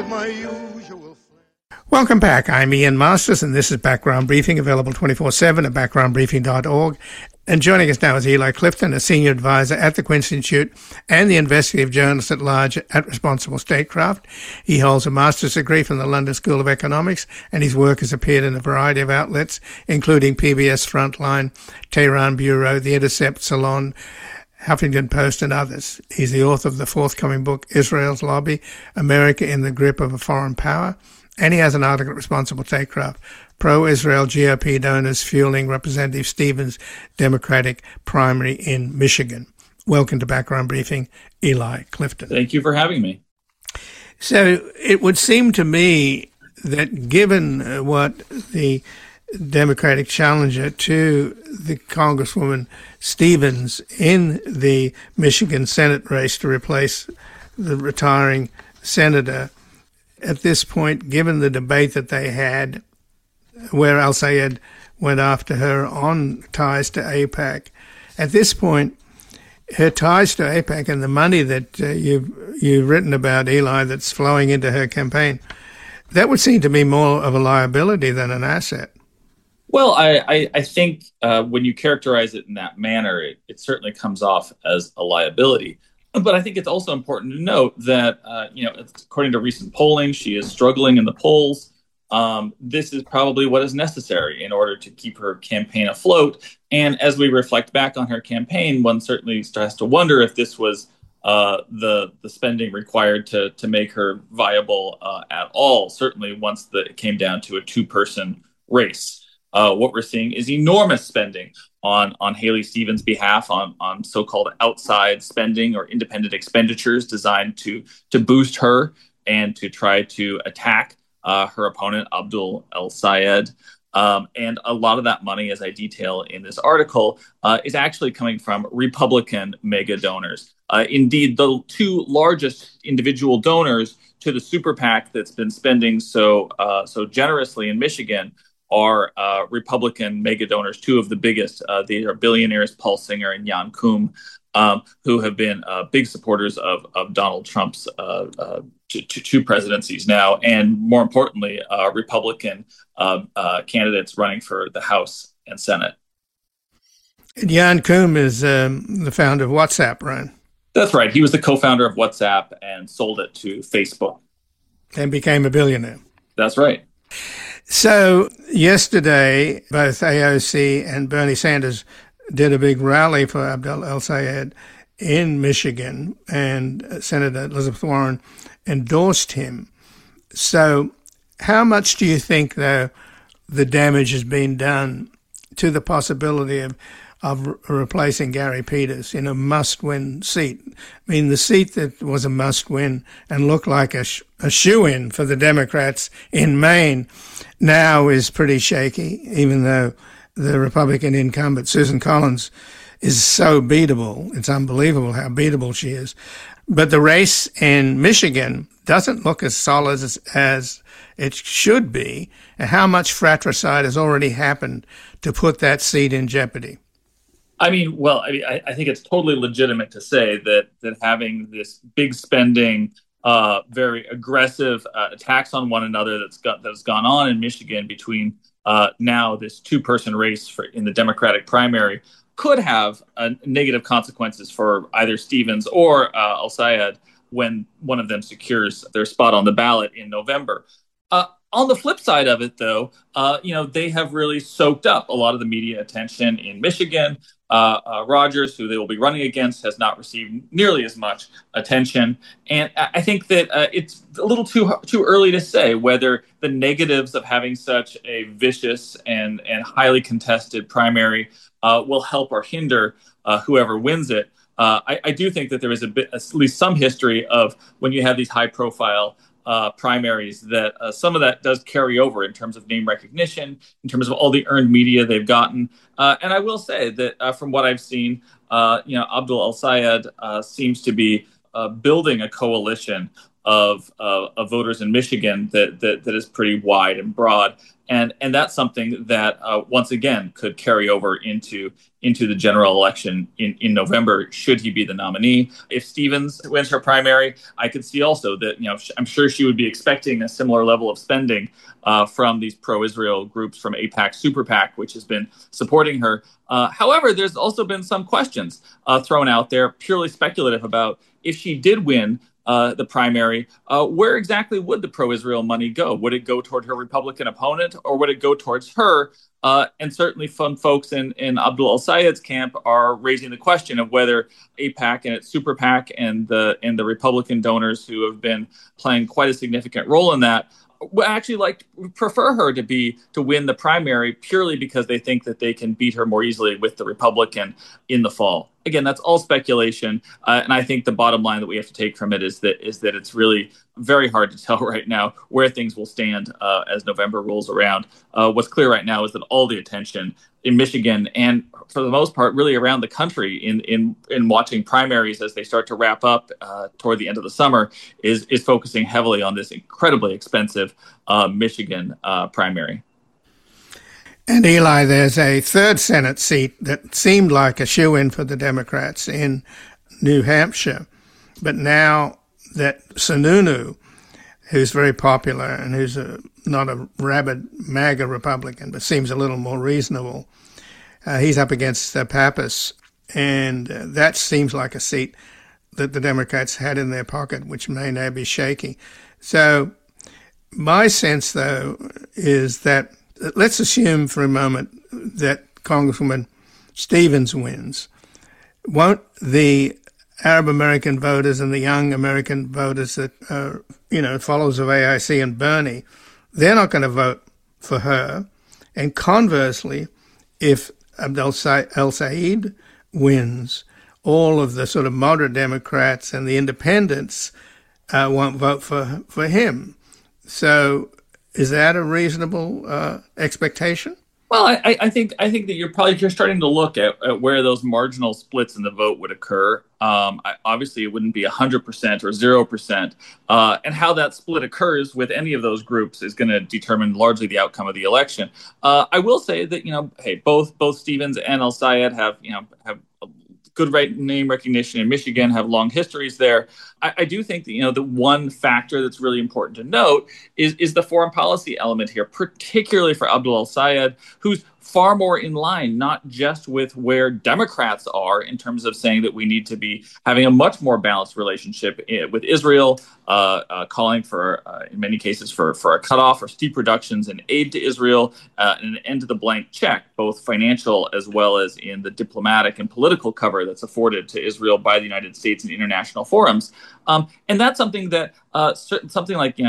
my usual friend. Welcome back. I'm Ian Masters, and this is Background Briefing, available 24/7 at backgroundbriefing.org. And joining us now is Eli Clifton, a senior advisor at the Quincy Institute and the investigative journalist at large at Responsible Statecraft. He holds a master's degree from the London School of Economics, and his work has appeared in a variety of outlets, including PBS Frontline, Tehran Bureau, The Intercept, Salon, Huffington Post, and others. He's the author of the forthcoming book, Israel's Lobby, America in the Grip of a Foreign Power. And he has an article at Responsible Statecraft, Pro-Israel GOP Donors Fueling Representative Stevens' Democratic Primary in Michigan. Welcome to Background Briefing, Eli Clifton. Thank you for having me. So it would seem to me that given what the Democratic challenger to the Congresswoman Stevens in the Michigan Senate race to replace the retiring senator, at this point, given the debate that they had, where al-Sayed went after her on ties to AIPAC, at this point, her ties to AIPAC and the money that you've written about, Eli, that's flowing into her campaign, that would seem to be more of a liability than an asset. Well, I think when you characterize it in that manner, it certainly comes off as a liability. But I think it's also important to note that, according to recent polling, she is struggling in the polls. This is probably what is necessary in order to keep her campaign afloat. And as we reflect back on her campaign, one certainly has to wonder if this was the spending required to make her viable at all, certainly once it came down to a two-person race. What we're seeing is enormous spending on Haley Stevens' behalf on so-called outside spending or independent expenditures designed to boost her and to try to attack her opponent, Abdul El-Sayed. And a lot of that money, as I detail in this article, is actually coming from Republican mega donors. Indeed, the two largest individual donors to the super PAC that's been spending so generously in Michigan are Republican mega donors. Two of the biggest, they are billionaires Paul Singer and Jan Koum, who have been big supporters of Donald Trump's two presidencies now, and more importantly, Republican candidates running for the House and Senate. Jan Koum is the founder of WhatsApp, right? That's right. He was the co-founder of WhatsApp and sold it to Facebook. And became a billionaire. That's right. So yesterday, both AOC and Bernie Sanders did a big rally for Abdul El-Sayed in Michigan, and Senator Elizabeth Warren endorsed him. So how much do you think, though, the damage has been done to the possibility of replacing Gary Peters in a must-win seat? I mean, the seat that was a must-win and looked like a shoo-in for the Democrats in Maine now is pretty shaky, even though the Republican incumbent, Susan Collins, is so beatable. It's unbelievable how beatable she is. But the race in Michigan doesn't look as solid as it should be. And how much fratricide has already happened to put that seat in jeopardy? I think it's totally legitimate to say that having this big spending, very aggressive attacks on one another that's gone on in Michigan between now this two-person race in the Democratic primary could have negative consequences for either Stevens or El-Sayed when one of them secures their spot on the ballot in November. On the flip side of it, though, they have really soaked up a lot of the media attention in Michigan. Rogers, who they will be running against, has not received nearly as much attention. And I think that it's a little too early to say whether the negatives of having such a vicious and highly contested primary will help or hinder whoever wins it. I do think that there is at least some history of when you have these high-profile primaries that some of that does carry over in terms of name recognition, in terms of all the earned media they've gotten. And I will say that from what I've seen, Abdul El-Sayed seems to be building a coalition of voters in Michigan that is pretty wide and broad. And that's something that once again could carry over into the general election in November, should he be the nominee. If Stevens wins her primary, I could see also that, I'm sure she would be expecting a similar level of spending from these pro-Israel groups, from AIPAC, Super PAC, which has been supporting her. However, there's also been some questions thrown out there, purely speculative, about if she did win the primary, where exactly would the pro-Israel money go? Would it go toward her Republican opponent, or would it go towards her? And certainly some folks in Abdul El-Sayed's camp are raising the question of whether AIPAC and its Super PAC and the Republican donors who have been playing quite a significant role in that would actually prefer her to win the primary, purely because they think that they can beat her more easily with the Republican in the fall. Again, that's all speculation, and I think the bottom line that we have to take from it is that it's really very hard to tell right now where things will stand as November rolls around. What's clear right now is that all the attention in Michigan, and for the most part really around the country, in watching primaries as they start to wrap up toward the end of the summer, is focusing heavily on this incredibly expensive Michigan primary. And Eli, there's a third Senate seat that seemed like a shoo-in for the Democrats in New Hampshire. But now that Sununu, who's very popular and who's not a rabid MAGA Republican, but seems a little more reasonable, he's up against Pappas. And that seems like a seat that the Democrats had in their pocket, which may now be shaky. So my sense, though, is that let's assume for a moment that Congresswoman Stevens wins. Won't the Arab American voters and the young American voters that are, followers of AIC and Bernie, they're not going to vote for her? And conversely, if Abdel El-Sayed wins, all of the sort of moderate Democrats and the independents won't vote for him. So is that a reasonable expectation? Well, I think that you're probably just starting to look at where those marginal splits in the vote would occur. Obviously, it wouldn't be 100% or 0%. And how that split occurs with any of those groups is going to determine largely the outcome of the election. I will say that, both Stevens and El-Sayed have good name recognition in Michigan, have long histories there. I do think that, the one factor that's really important to note is the foreign policy element here, particularly for Abdul El-Sayed, who's far more in line, not just with where Democrats are in terms of saying that we need to be having a much more balanced relationship with Israel, calling for, in many cases, for a cutoff or steep reductions in aid to Israel, and an end to the blank check, both financial as well as in the diplomatic and political cover that's afforded to Israel by the United States in international forums. And that's something that something like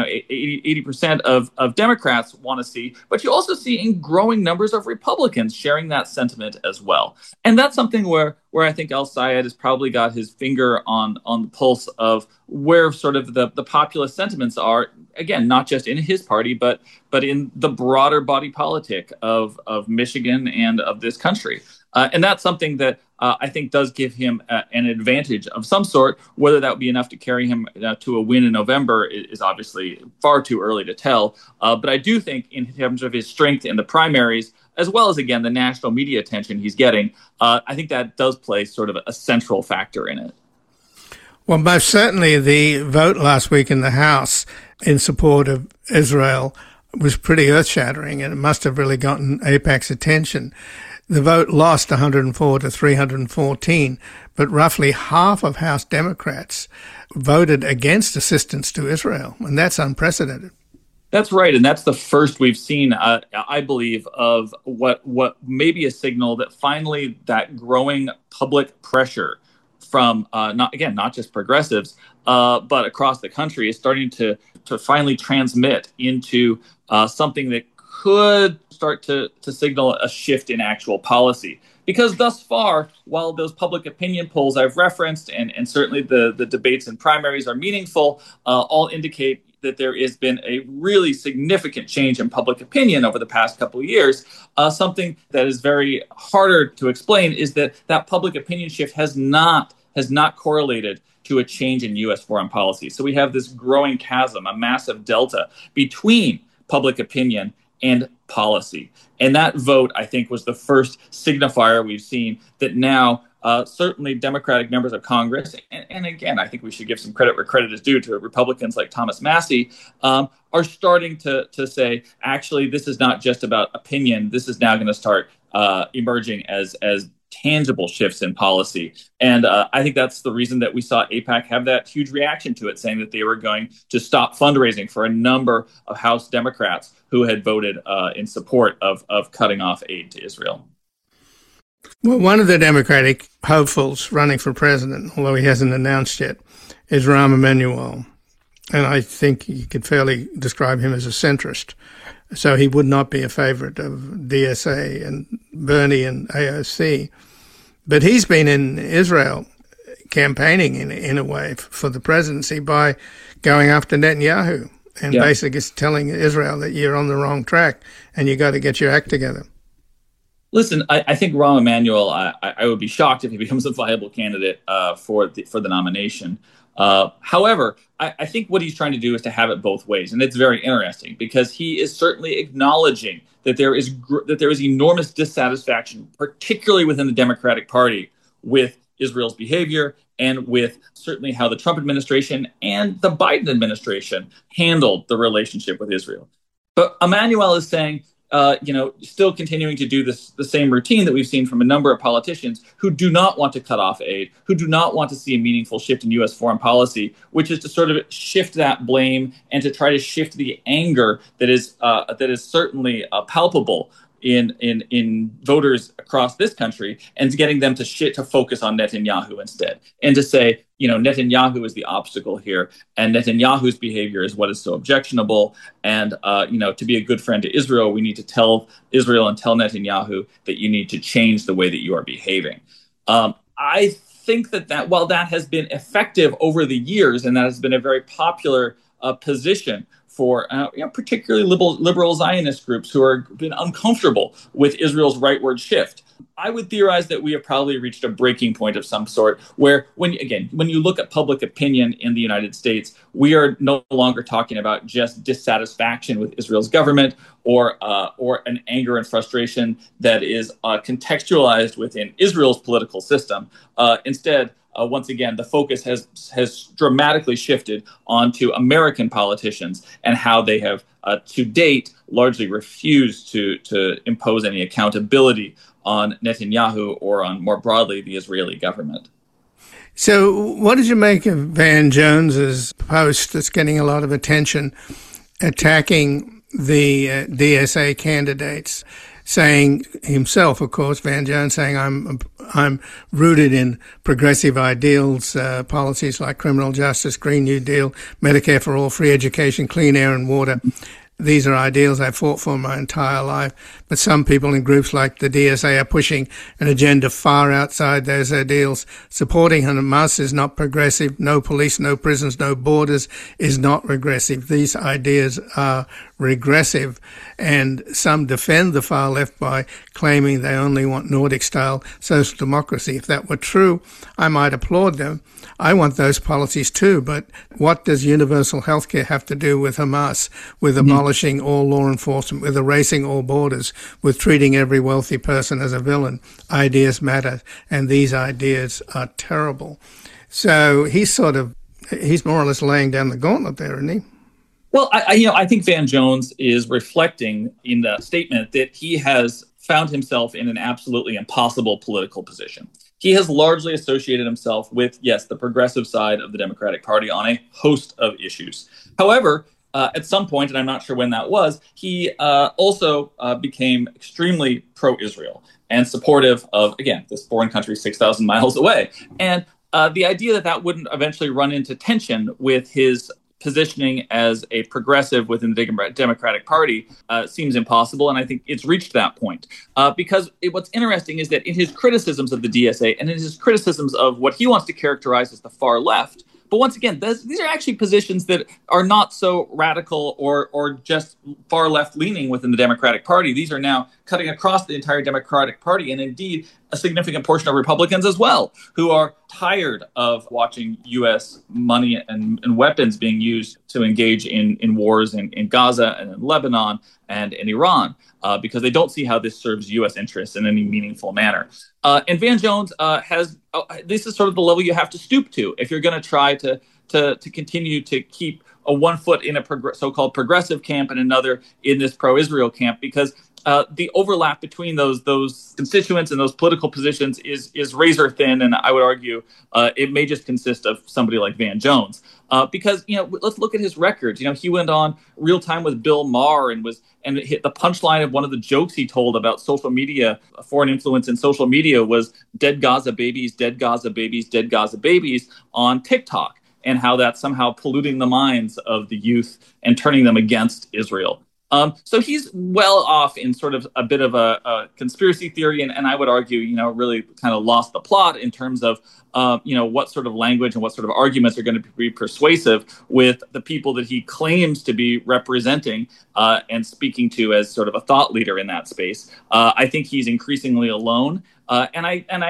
80% of Democrats want to see, but you also see in growing numbers of Republicans sharing that sentiment as well. And that's something where I think El-Sayed has probably got his finger on the pulse of where sort of the populist sentiments are, again, not just in his party, but in the broader body politic of Michigan and of this country. And that's something that I think does give him an advantage of some sort. Whether that would be enough to carry him to a win in November is obviously far too early to tell. But I do think in terms of his strength in the primaries, as well as, again, the national media attention he's getting, I think that does play sort of a central factor in it. Well, most certainly the vote last week in the House in support of Israel was pretty earth-shattering, and it must have really gotten AIPAC's attention. The vote lost 104 to 314, but roughly half of House Democrats voted against assistance to Israel, and that's unprecedented. That's right, and that's the first we've seen, I believe, of what may be a signal that finally that growing public pressure from not just progressives, but across the country is starting to finally transmit into something that could start to signal a shift in actual policy. Because thus far, while those public opinion polls I've referenced and certainly the debates and primaries are meaningful, all indicate that there has been a really significant change in public opinion over the past couple of years. Something that is very harder to explain is that public opinion shift has not correlated to a change in U.S. foreign policy. So we have this growing chasm, a massive delta between public opinion and policy. And that vote, I think, was the first signifier we've seen that now certainly Democratic members of Congress, and again, I think we should give some credit where credit is due to Republicans like Thomas Massie, are starting to say, actually, this is not just about opinion. This is now going to start emerging as tangible shifts in policy. And I think that's the reason that we saw AIPAC have that huge reaction to it, saying that they were going to stop fundraising for a number of House Democrats who had voted in support of cutting off aid to Israel. Well, one of the Democratic hopefuls running for president, although he hasn't announced yet, is Rahm Emanuel. And I think you could fairly describe him as a centrist. So he would not be a favorite of DSA and Bernie and AOC. But he's been in Israel campaigning in a way for the presidency by going after Netanyahu and basically telling Israel that you're on the wrong track and you got to get your act together. Listen, I think Rahm Emanuel, I would be shocked if he becomes a viable candidate for the nomination. However, I think what he's trying to do is to have it both ways. And it's very interesting because he is certainly acknowledging that there is enormous dissatisfaction, particularly within the Democratic Party, with Israel's behavior and with certainly how the Trump administration and the Biden administration handled the relationship with Israel. But Emanuel is saying, still continuing to do the same routine that we've seen from a number of politicians who do not want to cut off aid, who do not want to see a meaningful shift in U.S. foreign policy, which is to sort of shift that blame and to try to shift the anger that is certainly palpable in voters across this country, and getting them to focus on Netanyahu instead, and to say, Netanyahu is the obstacle here, and Netanyahu's behavior is what is so objectionable. And to be a good friend to Israel, we need to tell Israel and tell Netanyahu that you need to change the way that you are behaving. I think that while that has been effective over the years, and that has been a very popular position for particularly liberal Zionist groups who are been uncomfortable with Israel's rightward shift, I would theorize that we have probably reached a breaking point of some sort where, when you look at public opinion in the United States, we are no longer talking about just dissatisfaction with Israel's government or an anger and frustration that is contextualized within Israel's political system. Instead, once again, the focus has dramatically shifted onto American politicians and how they have, to date, largely refused to impose any accountability on Netanyahu or on, more broadly, the Israeli government. So what did you make of Van Jones's post that's getting a lot of attention, attacking the DSA candidates, saying himself, of course, Van Jones, saying I'm rooted in progressive ideals, policies like criminal justice, Green New Deal, Medicare for all, free education, clean air and water. These are ideals I fought for my entire life. But some people in groups like the DSA are pushing an agenda far outside those ideals. Supporting Hamas is not progressive. No police, no prisons, no borders is not regressive. These ideas are regressive. And some defend the far left by claiming they only want Nordic-style social democracy. If that were true, I might applaud them. I want those policies too, but what does universal healthcare have to do with Hamas, with abolishing all law enforcement, with erasing all borders, with treating every wealthy person as a villain? Ideas matter, and these ideas are terrible. So he's more or less laying down the gauntlet there, isn't he? Well, I think Van Jones is reflecting in the statement that he has found himself in an absolutely impossible political position. He has largely associated himself with, yes, the progressive side of the Democratic Party on a host of issues. However, at some point, and I'm not sure when that was, he also became extremely pro-Israel and supportive of, again, this foreign country 6,000 miles away. And the idea that wouldn't eventually run into tension with his positioning as a progressive within the Democratic Party seems impossible. And I think it's reached that point because what's interesting is that in his criticisms of the DSA and in his criticisms of what he wants to characterize as the far left, but once again, these are actually positions that are not so radical or just far left leaning within the Democratic Party. These are now cutting across the entire Democratic Party, and indeed a significant portion of Republicans as well, who are tired of watching U.S. money and weapons being used to engage in wars in Gaza and in Lebanon and in Iran, because they don't see how this serves U.S. interests in any meaningful manner. And Van Jones this is sort of the level you have to stoop to if you're going to try to continue to keep a one foot in a so-called progressive camp and another in this pro-Israel camp, because the overlap between those constituents and those political positions is razor thin, and I would argue it may just consist of somebody like Van Jones. Because let's look at his records. He went on Real Time with Bill Maher and hit the punchline of one of the jokes he told about social media, foreign influence in social media, was "dead Gaza babies, dead Gaza babies, dead Gaza babies" on TikTok, and how that's somehow polluting the minds of the youth and turning them against Israel. So he's well off in sort of a bit of a conspiracy theory, and I would argue, really kind of lost the plot in terms of, what sort of language and what sort of arguments are going to be persuasive with the people that he claims to be representing and speaking to as sort of a thought leader in that space. I think he's increasingly alone. And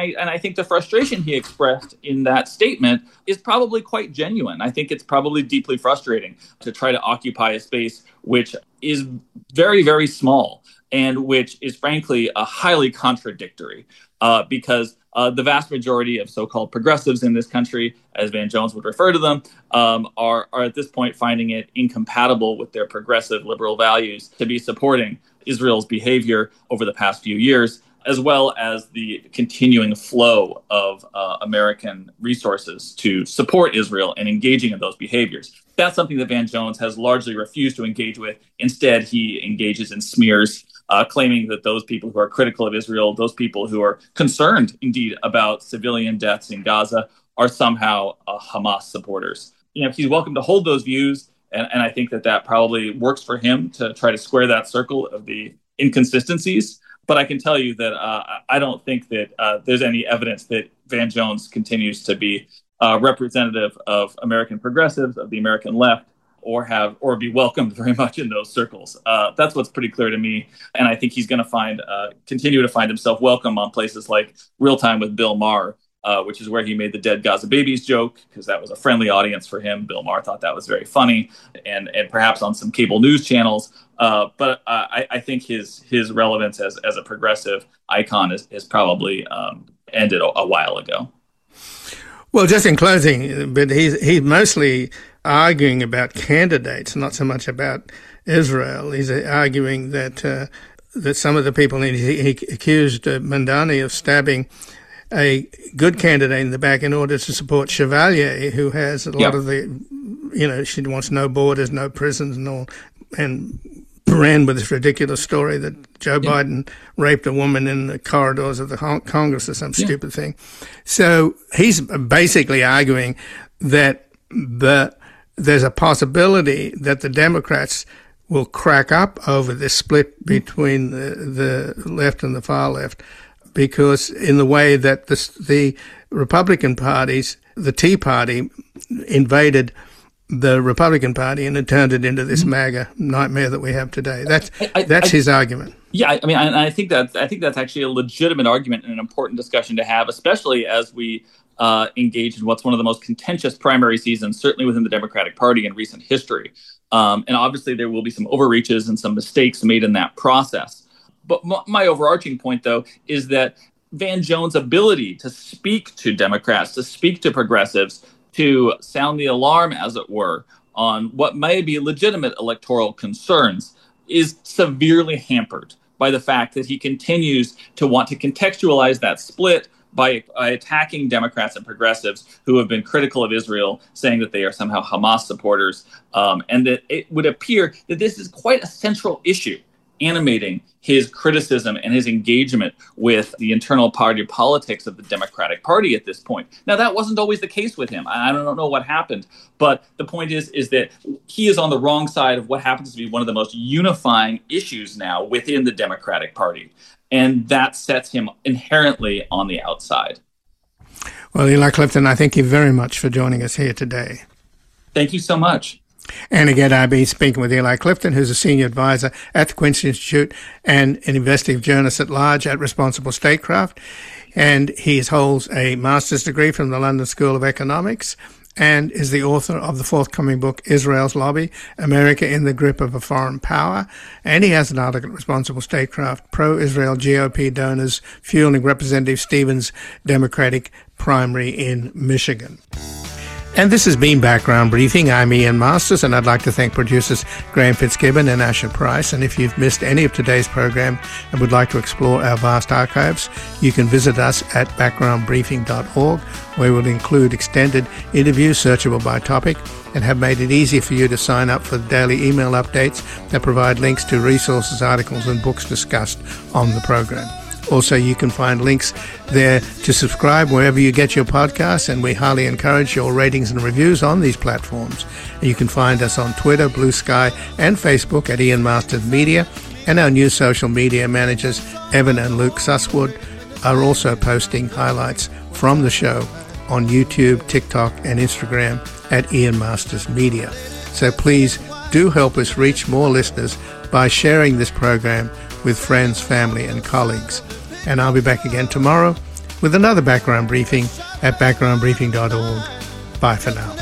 I think the frustration he expressed in that statement is probably quite genuine. I think it's probably deeply frustrating to try to occupy a space which is very, very small and which is frankly highly contradictory, because the vast majority of so-called progressives in this country, as Van Jones would refer to them, are at this point finding it incompatible with their progressive liberal values to be supporting Israel's behavior over the past few years, as well as the continuing flow of American resources to support Israel and engaging in those behaviors. That's something that Van Jones has largely refused to engage with. Instead, he engages in smears, claiming that those people who are critical of Israel, those people who are concerned, indeed, about civilian deaths in Gaza, are somehow Hamas supporters. He's welcome to hold those views, and I think that probably works for him to try to square that circle of the inconsistencies. But I can tell you that I don't think that there's any evidence that Van Jones continues to be representative of American progressives, of the American left, or be welcomed very much in those circles. That's what's pretty clear to me. And I think he's going to continue to find himself welcome on places like Real Time with Bill Maher, which is where he made the dead Gaza babies joke, because that was a friendly audience for him. Bill Maher thought that was very funny, and perhaps on some cable news channels. But I think his relevance as a progressive icon is probably ended a while ago. Well, just in closing, but he's mostly arguing about candidates, not so much about Israel. He's arguing that some of the people he accused Mandani of stabbing a good candidate in the back in order to support Chevalier, who has a lot of the, she wants no borders, no prisons, and ran with this ridiculous story that Joe Biden raped a woman in the corridors of the Congress or some stupid thing. So he's basically arguing that there's a possibility that the Democrats will crack up over this split between the left and the far left, because in the way that the Republican parties, the Tea Party, invaded the Republican Party and it turned it into this MAGA nightmare that we have today. That's his argument. Yeah, I think that's actually a legitimate argument and an important discussion to have, especially as we engage in what's one of the most contentious primary seasons, certainly within the Democratic Party in recent history. And obviously there will be some overreaches and some mistakes made in that process. But my overarching point, though, is that Van Jones' ability to speak to Democrats, to speak to progressives, to sound the alarm, as it were, on what may be legitimate electoral concerns is severely hampered by the fact that he continues to want to contextualize that split by attacking Democrats and progressives who have been critical of Israel, saying that they are somehow Hamas supporters, and that it would appear that this is quite a central issue animating his criticism and his engagement with the internal party politics of the Democratic Party at this point. Now, that wasn't always the case with him. I don't know what happened, but the point is that he is on the wrong side of what happens to be one of the most unifying issues now within the Democratic Party, and that sets him inherently on the outside. Well, Eli Clifton, I thank you very much for joining us here today. Thank you so much. And again, I've been speaking with Eli Clifton, who's a senior advisor at the Quincy Institute and an investigative journalist at large at Responsible Statecraft. And he holds a master's degree from the London School of Economics and is the author of the forthcoming book, Israel's Lobby, America in the Grip of a Foreign Power. And he has an article at Responsible Statecraft, Pro-Israel GOP Donors Fueling Representative Stevens' Democratic Primary in Michigan. And this has been Background Briefing. I'm Ian Masters, and I'd like to thank producers Graham Fitzgibbon and Asher Price. And if you've missed any of today's program and would like to explore our vast archives, you can visit us at backgroundbriefing.org, where we'll include extended interviews searchable by topic and have made it easy for you to sign up for the daily email updates that provide links to resources, articles, and books discussed on the program. Also, you can find links there to subscribe wherever you get your podcasts, and we highly encourage your ratings and reviews on these platforms. You can find us on Twitter, Blue Sky, and Facebook at Ian Masters Media, and our new social media managers, Evan and Luke Susswood, are also posting highlights from the show on YouTube, TikTok, and Instagram at Ian Masters Media. So please do help us reach more listeners by sharing this program with friends, family, and colleagues. And I'll be back again tomorrow with another Background Briefing at backgroundbriefing.org. Bye for now.